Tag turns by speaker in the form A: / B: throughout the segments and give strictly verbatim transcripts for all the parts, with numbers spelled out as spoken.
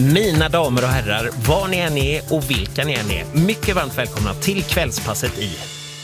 A: Mina damer och herrar, var ni än är och vilka ni än är, mycket varmt välkomna till kvällspasset i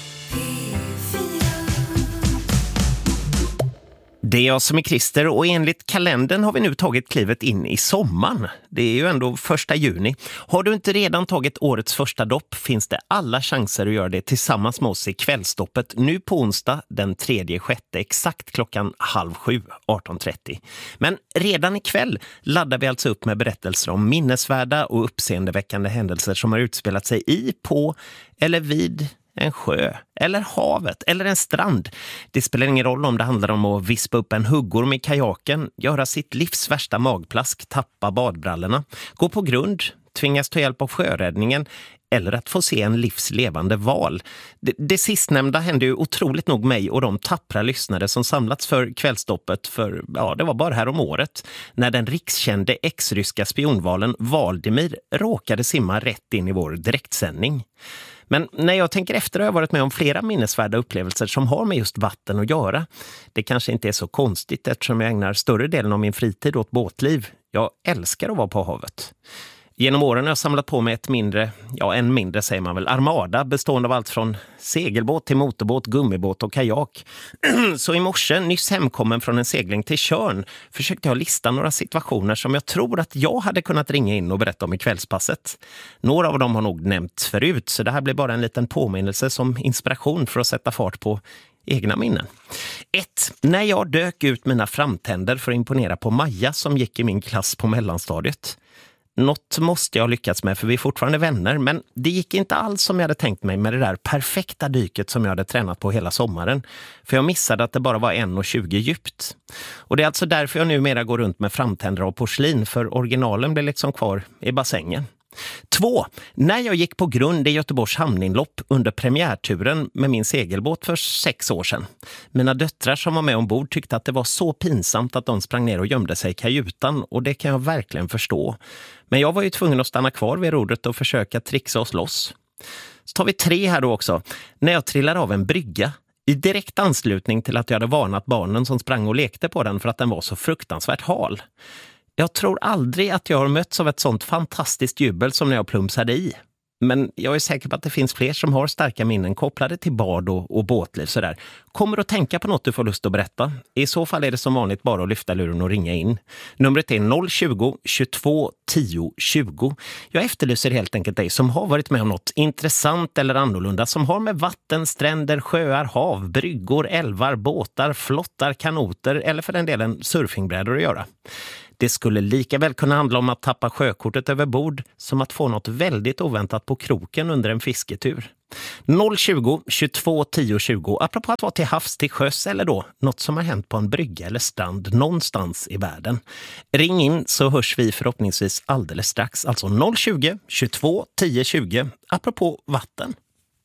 A: Det är jag som är Christer och enligt kalendern har vi nu tagit klivet in i sommaren. Det är ju ändå första juni. Har du inte redan tagit årets första dopp finns det alla chanser att göra det tillsammans med oss i kvällsdoppet nu på onsdag den tredje sjätte exakt klockan halv sju, arton trettio. Men redan ikväll laddar vi alltså upp med berättelser om minnesvärda och uppseendeväckande händelser som har utspelat sig i, på eller vid en sjö, eller havet, eller en strand. Det spelar ingen roll om det handlar om att vispa upp en huggorm i kajaken, göra sitt livs värsta magplask, tappa badbrallorna, gå på grund, tvingas ta hjälp av sjöräddningen eller att få se en livslevande val. Det, det sistnämnda hände ju otroligt nog mig och de tappra lyssnare som samlats för kvällsstoppet för, ja, det var bara här om året, när den rikskände ex-ryska spionvalen Valdimir råkade simma rätt in i vår direktsändning. Men när jag tänker efter har jag varit med om flera minnesvärda upplevelser som har med just vatten att göra. Det kanske inte är så konstigt eftersom jag ägnar större delen av min fritid åt båtliv. Jag älskar att vara på havet. Genom åren har jag samlat på mig ett mindre, ja en mindre säger man väl, armada bestående av allt från segelbåt till motorbåt, gummibåt och kajak. Så i morse, nyss hemkommen från en segling till Tjörn, försökte jag lista några situationer som jag tror att jag hade kunnat ringa in och berätta om i kvällspasset. Några av dem har nog nämnts förut, så det här blir bara en liten påminnelse som inspiration för att sätta fart på egna minnen. ett. När jag dök ut mina framtänder för att imponera på Maja som gick i min klass på mellanstadiet. Något måste jag ha lyckats med för vi är fortfarande vänner, men det gick inte alls som jag hade tänkt mig med det där perfekta dyket som jag hade tränat på hela sommaren. För jag missade att det bara var en komma tjugo djupt. Och det är alltså därför jag numera går runt med framtänder och porslin, för originalen blir liksom kvar i bassängen. två. När jag gick på grund i Göteborgs hamninlopp under premiärturen med min segelbåt för sex år sedan. Mina döttrar som var med ombord tyckte att det var så pinsamt att de sprang ner och gömde sig i kajutan, och det kan jag verkligen förstå. Men jag var ju tvungen att stanna kvar vid rodret och försöka trixa oss loss. Så tar vi tre här då också. När jag trillar av en brygga i direkt anslutning till att jag hade varnat barnen som sprang och lekte på den för att den var så fruktansvärt hal. Jag tror aldrig att jag har mötts av ett sånt fantastiskt jubel som när jag plumsade i. Men jag är säker på att det finns fler som har starka minnen kopplade till bad och, och båtliv sådär. Kommer du att tänka på något du får lust att berätta? I så fall är det som vanligt bara att lyfta luren och ringa in. Numret är noll tjugo, tjugotvå, tio, tjugo. Jag efterlyser helt enkelt dig som har varit med om något intressant eller annorlunda som har med vatten, stränder, sjöar, hav, bryggor, älvar, båtar, flottar, kanoter eller för den delen surfingbrädor att göra. Det skulle lika väl kunna handla om att tappa sjökortet över bord som att få något väldigt oväntat på kroken under en fisketur. noll tjugo, tjugotvå, tio, tjugo. Apropå att vara till havs, till sjöss eller då något som har hänt på en brygga eller strand någonstans i världen. Ring in så hörs vi förhoppningsvis alldeles strax. Alltså noll tjugo, tjugotvå, tio, tjugo. Apropå vatten.